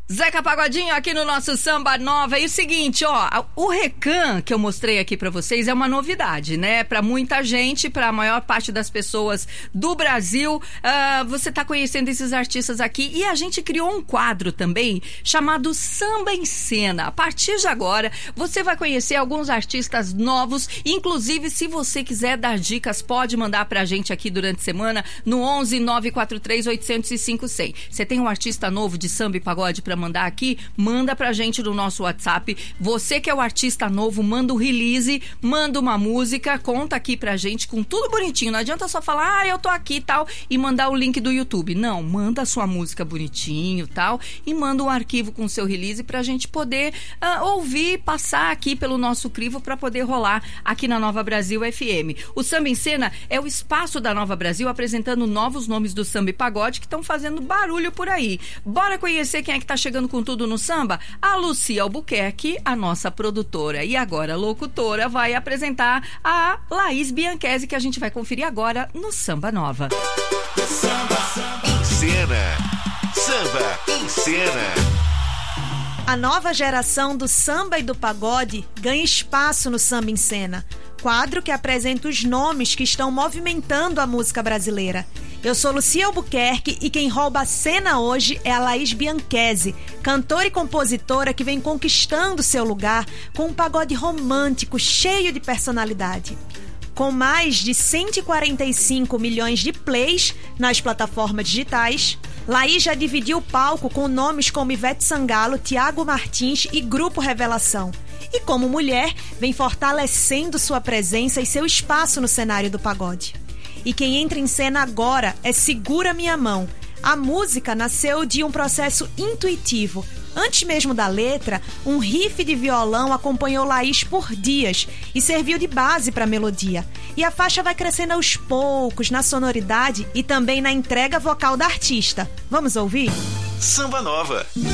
Zeca Pagodinho aqui no nosso Samba Nova. E o seguinte, ó, o Recan que eu mostrei aqui pra vocês é uma novidade, né? Pra muita gente, pra maior parte das pessoas do Brasil, você tá conhecendo esses artistas aqui. E a gente criou um quadro também chamado Samba em Cena. A partir de agora, você vai conhecer alguns artistas novos. Inclusive, se você quiser dar dicas, pode mandar pra gente aqui durante a semana no 11 943 805 100. Você tem um artista novo de samba e pagode pra mandar aqui, manda pra gente no nosso WhatsApp. Você que é o artista novo, manda um release, manda uma música, conta aqui pra gente com tudo bonitinho. Não adianta só falar, eu tô aqui e tal, e mandar o link do YouTube. Não, manda a sua música bonitinho e tal, e manda um arquivo com o seu release pra gente poder ouvir, passar aqui pelo nosso crivo pra poder rolar aqui na Nova Brasil FM. O Samba em Cena é o espaço da Nova Brasil apresentando novos nomes do samba e pagode que estão fazendo barulho por aí. Bora conhecer quem é que tá chegando com tudo no samba? A Lucia Albuquerque, a nossa produtora e agora locutora, vai apresentar a Laís Bianchese, que a gente vai conferir agora no Samba Nova. Samba em Cena. Samba em Cena. A nova geração do samba e do pagode ganha espaço no Samba em Cena, quadro que apresenta os nomes que estão movimentando a música brasileira. Eu sou Lucia Albuquerque e quem rouba a cena hoje é a Laís Bianchese, cantora e compositora que vem conquistando seu lugar com um pagode romântico cheio de personalidade. Com mais de 145 milhões de plays nas plataformas digitais, Laís já dividiu o palco com nomes como Ivete Sangalo, Thiago Martins e Grupo Revelação. E como mulher, vem fortalecendo sua presença e seu espaço no cenário do pagode. E quem entra em cena agora é Segura Minha Mão. A música nasceu de um processo intuitivo. Antes mesmo da letra, um riff de violão acompanhou Laís por dias e serviu de base para a melodia. E a faixa vai crescendo aos poucos na sonoridade e também na entrega vocal da artista. Vamos ouvir? Samba Nova.